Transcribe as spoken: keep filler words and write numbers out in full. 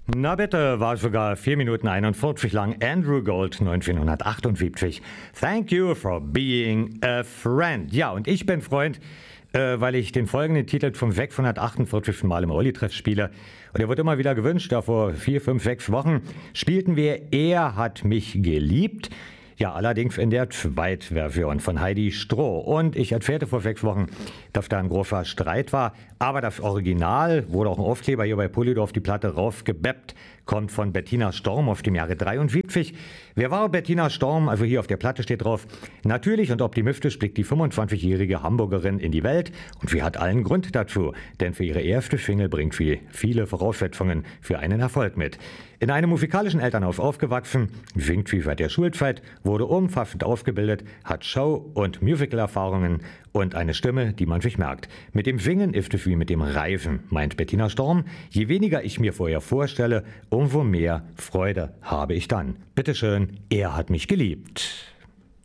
Na bitte, war sogar vier Minuten einundvierzig lang. Andrew Gold, neunzehnhundertachtundsiebzig. Thank you for being a friend. Ja, und ich bin Freund, äh, weil ich den folgenden Titel zum sechshundertachtundvierzigsten Mal im Olli-Treff spiele. Und er wird immer wieder gewünscht. Da vor vier, fünf, sechs Wochen spielten wir Er hat mich geliebt. Ja, allerdings in der Zweitversion von Heidi Stroh. Und ich erfährte vor sechs Wochen, dass da ein großer Streit war. Aber das Original, wurde auch ein Aufkleber hier bei Polydor auf die Platte raufgebeppt, kommt von Bettina Storm aus dem Jahre dreiundsiebzig. Wer war Bettina Storm? Also hier auf der Platte steht drauf: Natürlich und optimistisch blickt die fünfundzwanzigjährige Hamburgerin in die Welt und sie hat allen Grund dazu, denn für ihre erste Single bringt sie viele Voraussetzungen für einen Erfolg mit. In einem musikalischen Elternhaus aufgewachsen, singt sie seit der Schulzeit, wurde umfassend ausgebildet, hat Show- und Musical-Erfahrungen und eine Stimme, die man sich merkt. Mit dem Singen ist es wie mit dem Reisen, meint Bettina Storm. Je weniger ich mir vorher vorstelle, umso mehr Freude habe ich dann. Bitteschön, er hat mich geliebt.